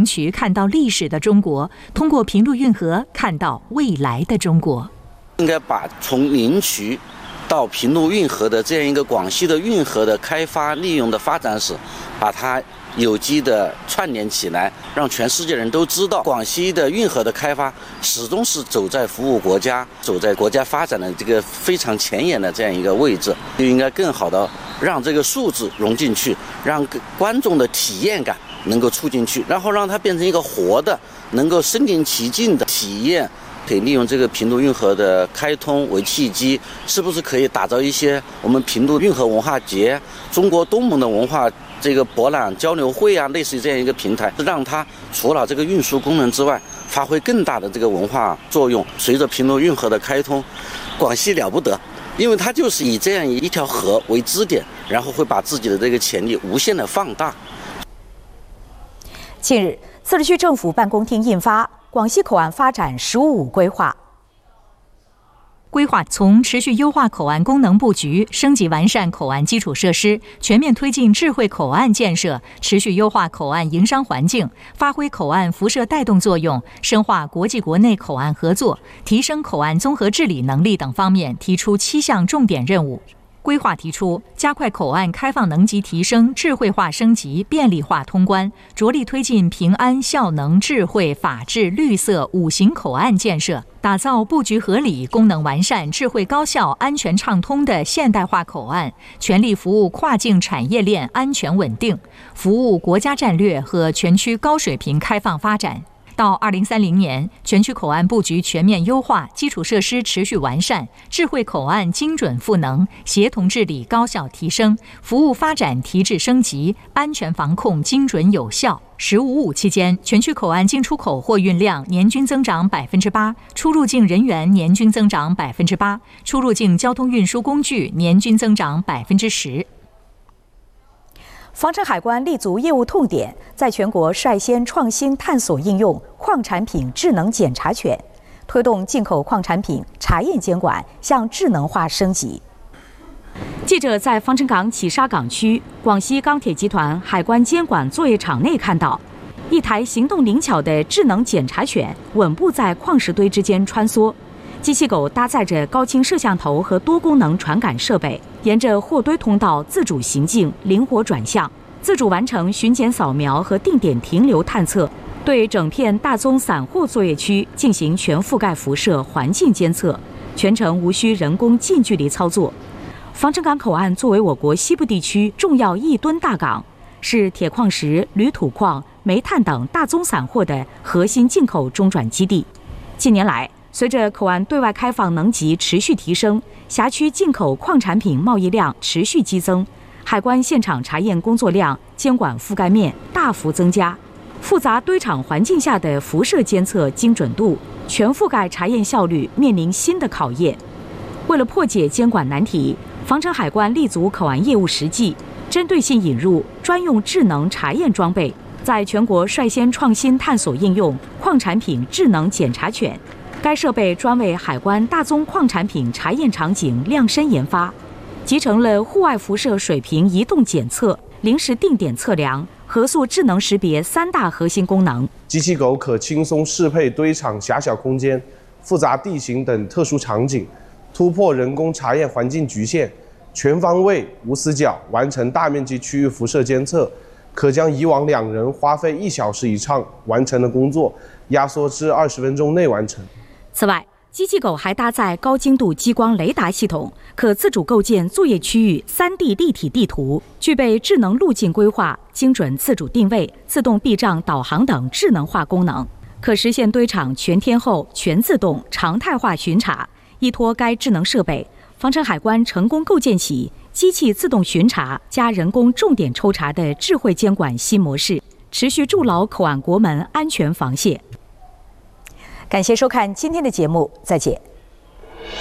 明渠看到历史的中国，通过平陆运河看到未来的中国。 应该把从明渠到平陆运河的这样一个广西的运河的开发利用的发展史，把它有机的串联起来，让全世界人都知道广西的运河的开发始终是走在服务国家、走在国家发展的这个非常前沿的这样一个位置，就应该更好的让这个数字融进去，让观众的体验感能够促进去，然后让它变成一个活的、能够身临其境的体验。可以利用这个平陆运河的开通为契机，是不是可以打造一些我们平陆运河文化节、中国东盟的文化这个博览交流会啊，类似于这样一个平台，让它除了这个运输功能之外，发挥更大的这个文化作用。随着平陆运河的开通，广西了不得，因为它就是以这样一条河为支点，然后会把自己的这个潜力无限的放大。 近日，自治区政府办公厅印发广西口岸发展“十五五”规划， 从持续优化口岸功能布局、升级完善口岸基础设施、全面推进智慧口岸建设、持续优化口岸营商环境、发挥口岸辐射带动作用、深化国际国内口岸合作、提升口岸综合治理能力等方面提出7项重点任务。规划提出，加快口岸开放能级提升、智慧化升级、便利化通关，着力推进平安、效能、智慧、法治、绿色5型口岸建设，打造布局合理、功能完善、智慧高效、安全畅通的现代化口岸，全力服务跨境产业链安全稳定，服务国家战略和全区高水平开放发展。到2030年，全区口岸布局全面优化，基础设施持续完善，智慧口岸精准赋能，协同治理高效提升，服务发展提质升级，安全防控精准有效。“15·5”期间，全区口岸进出口货运量年均增长8%，出入境人员年均增长8%，出入境交通运输工具年均增长10%。 防城海关立足业务痛点，在全国率先创新探索应用矿产品智能检查权，推动进口矿产品查验监管向智能化升级。 记者在防城港启沙港区广西钢铁集团海关监管作业场内看到，一台行动灵巧的智能检查犬稳步在矿石堆之间穿梭。机器狗搭载着高清摄像头和多功能传感设备，沿着货堆通道自主行进、灵活转向，自主完成巡检扫描和定点停留探测，对整片大宗散货作业区进行全覆盖辐射环境监测，全程无需人工近距离操作。防城港口岸作为我国西部地区重要1吨大港，是铁矿石、铝土矿、煤炭等大宗散货的核心进口中转基地。近年来，随着口岸对外开放能级持续提升，辖区进口矿产品贸易量持续激增，海关现场查验工作量、监管覆盖面大幅增加，复杂堆场环境下的辐射监测精准度、全覆盖查验效率面临新的考验。为了破解监管难题，防城海关立足口岸业务实际，针对性引入专用智能查验装备，在全国率先创新探索应用矿产品智能检查犬。该设备专为海关大宗矿产品查验场景量身研发，集成了户外辐射水平移动检测、临时定点测量、核素智能识别3大核心功能。 机器狗可轻松适配堆场狭小空间、复杂地形等特殊场景，突破人工查验环境局限，全方位无死角完成大面积区域辐射监测，可将以往2人花费1小时以上完成的工作压缩至20分钟内完成。 此外，机器狗还搭载高精度激光雷达系统，可自主构建作业区域3D 立体地图，具备智能路径规划、精准自主定位、自动避障导航等智能化功能，可实现堆场全天候、全自动、常态化巡查。依托该智能设备，防城海关成功构建起机器自动巡查加人工重点抽查的智慧监管新模式，持续筑牢口岸国门安全防线。 感谢收看今天的节目，再见。